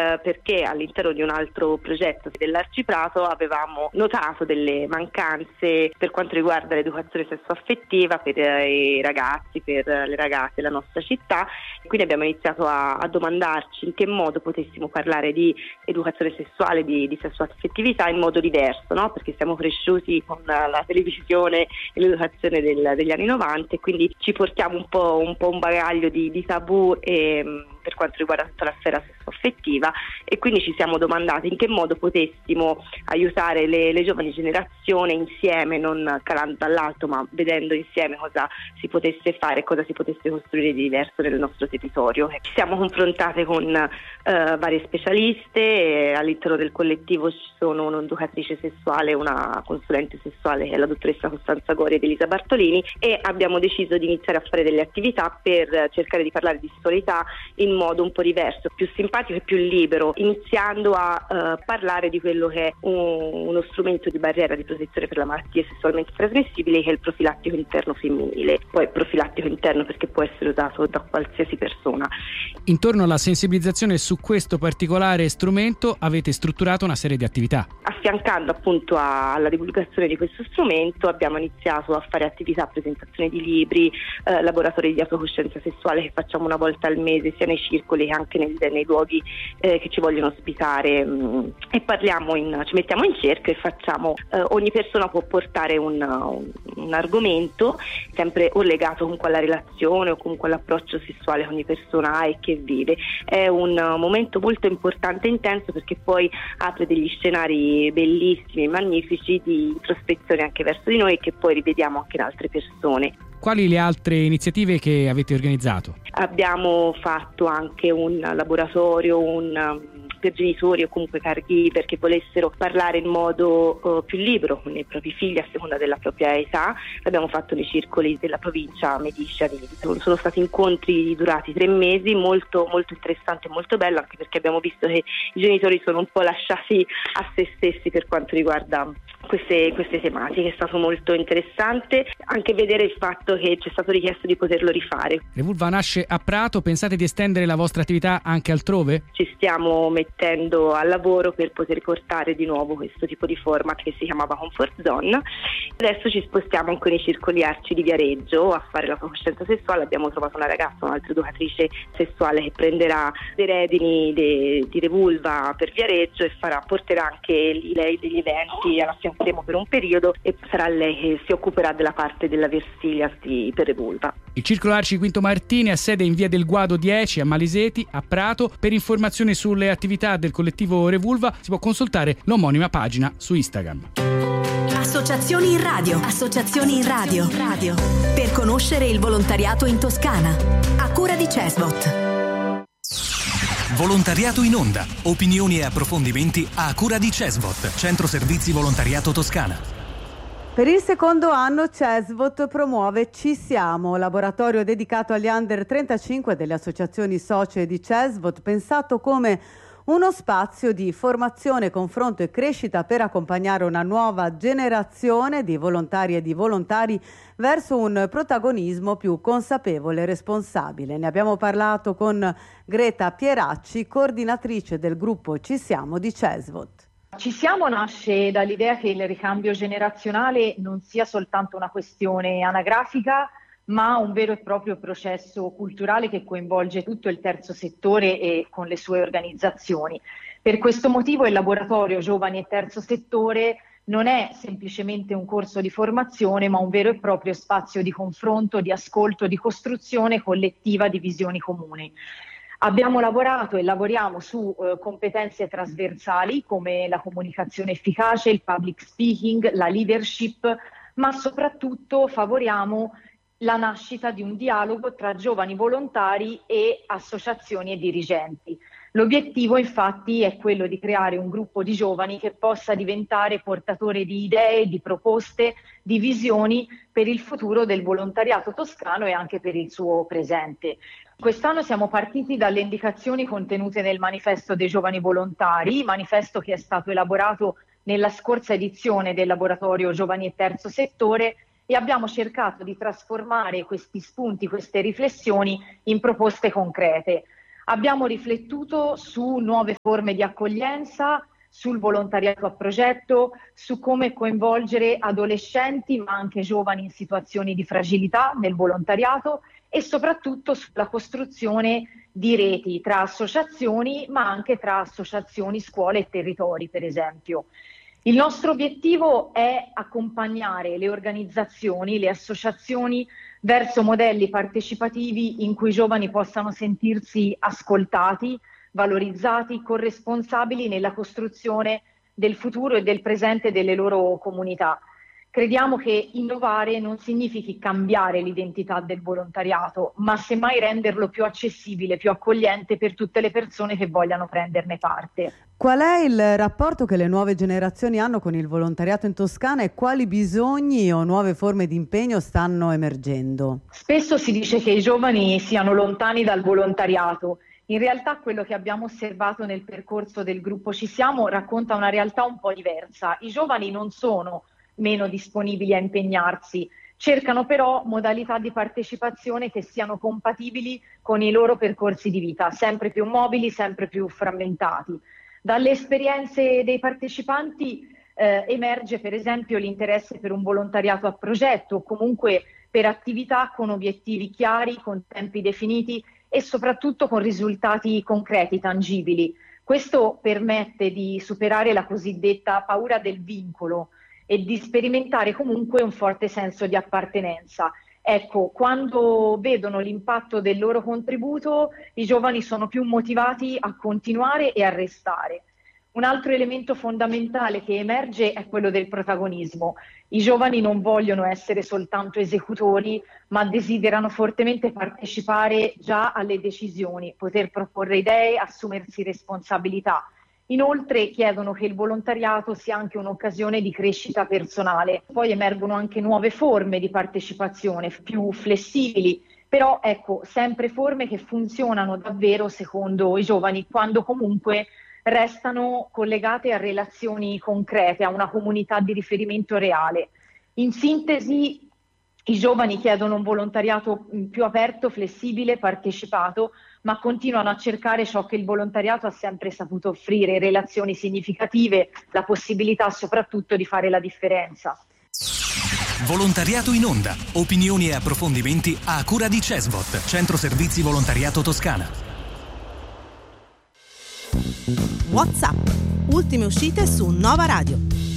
perché all'interno di un altro progetto dell'Arciprato avevamo notato delle mancanze per quanto riguarda l'educazione sessuaffettiva per i ragazzi, per le ragazze della nostra città. Quindi abbiamo iniziato a domandarci in che modo potessimo parlare di educazione sessuale, di sessuaffettività in modo diverso, no? Perché siamo cresciuti con la televisione e l'educazione degli anni 90 e quindi ci portiamo un po' un bagaglio di tabù per quanto riguarda tutta la sfera sessuaffettiva, e quindi ci siamo domandati in che modo potessimo aiutare le giovani generazioni insieme, non calando dall'alto ma vedendo insieme cosa si potesse fare, cosa si potesse costruire di diverso nel nostro territorio. Ci siamo confrontate con varie specialiste, all'interno del collettivo ci sono un'educatrice sessuale, una consulente sessuale che è la dottoressa Costanza Gori ed Elisa Bartolini, e abbiamo deciso di iniziare a fare delle attività per cercare di parlare di sessualità in modo un po' diverso, più simpatico e più libero, iniziando a parlare di quello che è uno strumento di barriera di protezione per le malattie sessualmente trasmissibili, che è il profilattico interno femminile. Poi profilattico interno perché può essere usato da qualsiasi persona. Intorno alla sensibilizzazione su questo particolare strumento avete strutturato una serie di attività. Affiancando appunto alla divulgazione di questo strumento abbiamo iniziato a fare attività, presentazione di libri, laboratori di autocoscienza sessuale che facciamo una volta al mese sia nei circoli che anche nei luoghi che ci vogliono ospitare, e ci mettiamo in cerchio e facciamo, ogni persona può portare un argomento sempre o legato comunque alla relazione o comunque all'approccio sessuale che ogni persona ha e che vive. È un momento molto importante e intenso perché poi apre degli scenari bellissimi e magnifici di introspezione anche verso di noi, che poi rivediamo anche in altre persone. Quali le altre iniziative che avete organizzato? Abbiamo fatto anche un laboratorio per genitori o comunque caregiver che volessero parlare in modo più libero con i propri figli a seconda della propria età. L'abbiamo fatto nei circoli della provincia Medicea. Sono stati incontri durati 3 mesi, molto, molto interessanti e molto bello, anche perché abbiamo visto che i genitori sono un po' lasciati a se stessi per quanto riguarda queste tematiche. È stato molto interessante anche vedere il fatto che ci è stato richiesto di poterlo rifare. Revulva nasce a Prato, pensate di estendere la vostra attività anche altrove? Ci stiamo mettendo al lavoro per poter portare di nuovo questo tipo di format che si chiamava Comfort Zone. Adesso ci spostiamo anche nei circoli arci di Viareggio a fare la coscienza sessuale. Abbiamo trovato una ragazza, un'altra educatrice sessuale che prenderà le redini di Revulva per Viareggio e porterà anche lei degli eventi, la affiancheremo per un periodo e sarà lei che si occuperà della parte della Versilia per Revulva. Il Circolo Arci Quinto Martini ha sede in via del Guado 10 a Maliseti, a Prato. Per informazioni sulle attività del collettivo Revulva si può consultare l'omonima pagina su Instagram. Associazioni in radio. Associazioni in radio. Per conoscere il volontariato in Toscana. A cura di CESVOT. Volontariato in onda. Opinioni e approfondimenti a cura di CESVOT, Centro Servizi Volontariato Toscana. Per il secondo anno CESVOT promuove Ci Siamo, laboratorio dedicato agli under 35 delle associazioni socie di CESVOT, pensato come uno spazio di formazione, confronto e crescita per accompagnare una nuova generazione di volontari e di volontari verso un protagonismo più consapevole e responsabile. Ne abbiamo parlato con Greta Pieracci, coordinatrice del gruppo Ci Siamo di CESVOT. Ci Siamo nasce dall'idea che il ricambio generazionale non sia soltanto una questione anagrafica, ma un vero e proprio processo culturale che coinvolge tutto il terzo settore e con le sue organizzazioni. Per questo motivo il laboratorio Giovani e Terzo Settore non è semplicemente un corso di formazione, ma un vero e proprio spazio di confronto, di ascolto, di costruzione collettiva di visioni comuni. Abbiamo lavorato e lavoriamo su competenze trasversali come la comunicazione efficace, il public speaking, la leadership, ma soprattutto favoriamo la nascita di un dialogo tra giovani volontari e associazioni e dirigenti. L'obiettivo infatti è quello di creare un gruppo di giovani che possa diventare portatore di idee, di proposte, di visioni per il futuro del volontariato toscano e anche per il suo presente. Quest'anno siamo partiti dalle indicazioni contenute nel manifesto dei giovani volontari, manifesto che è stato elaborato nella scorsa edizione del laboratorio Giovani e Terzo Settore, e abbiamo cercato di trasformare questi spunti, queste riflessioni in proposte concrete. Abbiamo riflettuto su nuove forme di accoglienza, sul volontariato a progetto, su come coinvolgere adolescenti ma anche giovani in situazioni di fragilità nel volontariato e soprattutto sulla costruzione di reti tra associazioni ma anche tra associazioni, scuole e territori, per esempio. Il nostro obiettivo è accompagnare le organizzazioni, le associazioni verso modelli partecipativi in cui i giovani possano sentirsi ascoltati, valorizzati, corresponsabili nella costruzione del futuro e del presente delle loro comunità. Crediamo che innovare non significhi cambiare l'identità del volontariato, ma semmai renderlo più accessibile, più accogliente per tutte le persone che vogliano prenderne parte. Qual è il rapporto che le nuove generazioni hanno con il volontariato in Toscana e quali bisogni o nuove forme di impegno stanno emergendo? Spesso si dice che i giovani siano lontani dal volontariato. In realtà quello che abbiamo osservato nel percorso del gruppo Ci Siamo racconta una realtà un po' diversa. I giovani non sono meno disponibili a impegnarsi, cercano però modalità di partecipazione che siano compatibili con i loro percorsi di vita, sempre più mobili, sempre più frammentati. Dalle esperienze dei partecipanti emerge per esempio l'interesse per un volontariato a progetto o comunque per attività con obiettivi chiari, con tempi definiti e soprattutto con risultati concreti, tangibili. Questo permette di superare la cosiddetta paura del vincolo e di sperimentare comunque un forte senso di appartenenza. Ecco, quando vedono l'impatto del loro contributo, i giovani sono più motivati a continuare e a restare. Un altro elemento fondamentale che emerge è quello del protagonismo. I giovani non vogliono essere soltanto esecutori, ma desiderano fortemente partecipare già alle decisioni, poter proporre idee, assumersi responsabilità. Inoltre chiedono che il volontariato sia anche un'occasione di crescita personale. Poi emergono anche nuove forme di partecipazione, più flessibili, però ecco, sempre forme che funzionano davvero secondo i giovani, quando comunque restano collegate a relazioni concrete, a una comunità di riferimento reale. In sintesi, i giovani chiedono un volontariato più aperto, flessibile, partecipato, ma continuano a cercare ciò che il volontariato ha sempre saputo offrire, relazioni significative, la possibilità soprattutto di fare la differenza. Volontariato in onda, opinioni e approfondimenti a cura di CESVOT, Centro Servizi Volontariato Toscana. WhatsApp, ultime uscite su Nova Radio.